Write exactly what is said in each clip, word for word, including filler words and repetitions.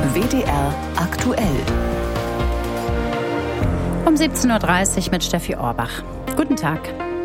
W D R aktuell. Um siebzehn Uhr dreißig mit Steffi Orbach. Guten Tag.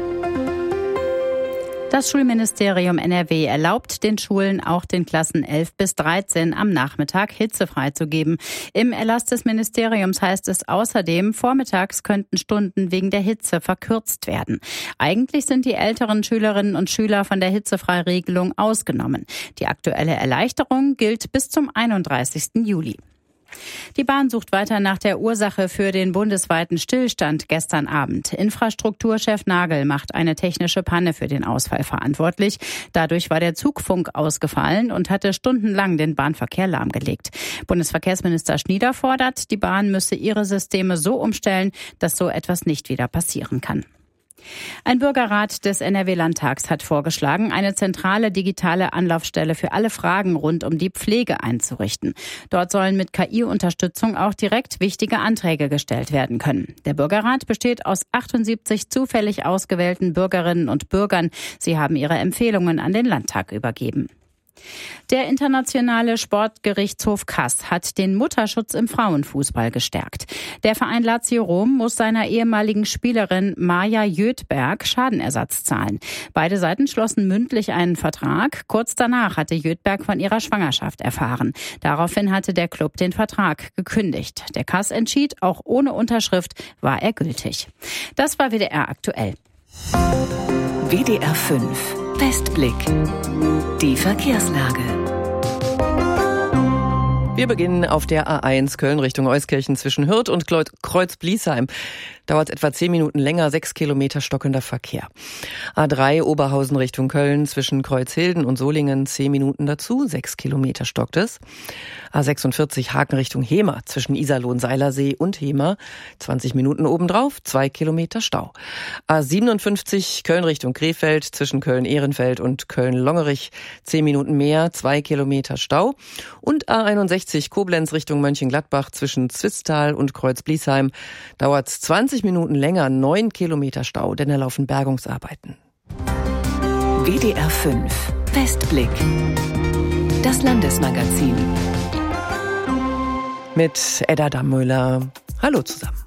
Das Schulministerium N R W erlaubt den Schulen, auch den Klassen elf bis dreizehn am Nachmittag hitzefrei zu geben. Im Erlass des Ministeriums heißt es außerdem, vormittags könnten Stunden wegen der Hitze verkürzt werden. Eigentlich sind die älteren Schülerinnen und Schüler von der Hitzefreiregelung ausgenommen. Die aktuelle Erleichterung gilt bis zum einunddreißigsten Juli. Die Bahn sucht weiter nach der Ursache für den bundesweiten Stillstand gestern Abend. Infrastrukturchef Nagel macht eine technische Panne für den Ausfall verantwortlich. Dadurch war der Zugfunk ausgefallen und hatte stundenlang den Bahnverkehr lahmgelegt. Bundesverkehrsminister Schnieder fordert, die Bahn müsse ihre Systeme so umstellen, dass so etwas nicht wieder passieren kann. Ein Bürgerrat des N R W-Landtags hat vorgeschlagen, eine zentrale digitale Anlaufstelle für alle Fragen rund um die Pflege einzurichten. Dort sollen mit K I-Unterstützung auch direkt wichtige Anträge gestellt werden können. Der Bürgerrat besteht aus achtundsiebzig zufällig ausgewählten Bürgerinnen und Bürgern. Sie haben ihre Empfehlungen an den Landtag übergeben. Der internationale Sportgerichtshof Kass hat den Mutterschutz im Frauenfußball gestärkt. Der Verein Lazio Rom muss seiner ehemaligen Spielerin Maja Jödberg Schadenersatz zahlen. Beide Seiten schlossen mündlich einen Vertrag. Kurz danach hatte Jödberg von ihrer Schwangerschaft erfahren. Daraufhin hatte der Klub den Vertrag gekündigt. Der Kass entschied, auch ohne Unterschrift war er gültig. Das war W D R aktuell. W D R fünf Westblick. Die Verkehrslage. Wir beginnen auf der A eins Köln Richtung Euskirchen zwischen Hürth und Kreuz-Bliesheim. Dauert etwa zehn Minuten länger, sechs Kilometer stockender Verkehr. A drei Oberhausen Richtung Köln zwischen Kreuzhilden und Solingen, zehn Minuten dazu, sechs Kilometer stockt es. A sechsundvierzig Haken Richtung Hemer zwischen Iserlohn-Seilersee und Hemer, zwanzig Minuten obendrauf, zwei Kilometer Stau. A siebenundfünfzig Köln Richtung Krefeld zwischen Köln-Ehrenfeld und Köln-Longerich, zehn Minuten mehr, zwei Kilometer Stau. Und A einundsechzig Koblenz Richtung Mönchengladbach zwischen Zwistal und Kreuz-Bliesheim dauert zwanzig Minuten länger, neun Kilometer Stau, denn da laufen Bergungsarbeiten. W D R fünf Westblick. Das Landesmagazin. Mit Edda Dammöller. Hallo zusammen.